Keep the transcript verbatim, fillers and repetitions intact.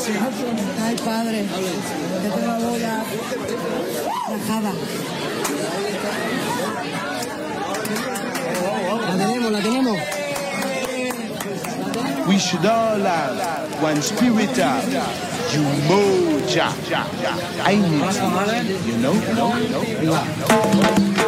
Ay, padre, ya tengo la bola rajada. La tenemos, la tenemos. We should all have one spirit of Umoja. I need you, you know, you know, you know.